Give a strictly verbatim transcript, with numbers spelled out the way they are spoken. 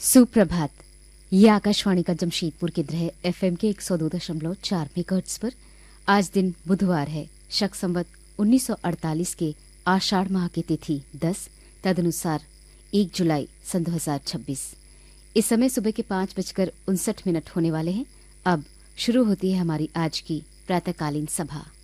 सुप्रभात। ये आकाशवाणी का जमशेदपुर केंद्र है। एफएम के एक सौ दो दशमलव चार मेगाहर्ट्ज पर। आज दिन बुधवार है। शक संवत उन्नीस सौ अड़तालीस के आषाढ़ माह की तिथि दस, तदनुसार एक जुलाई सन दो हजार छब्बीस। इस समय सुबह के पांच बजकर उनसठ मिनट होने वाले हैं। अब शुरू होती है हमारी आज की प्रातःकालीन सभा।